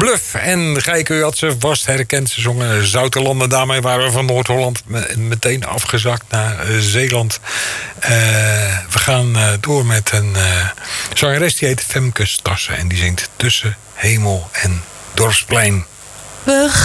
Bluff en Gijke had ze vast herkend. Ze zongen Zoutelanden. Daarmee waren we van Noord-Holland meteen afgezakt naar Zeeland. We gaan door met een zangeres die heet Femke Stassen. En die zingt Tussen Hemel en Dorpsplein.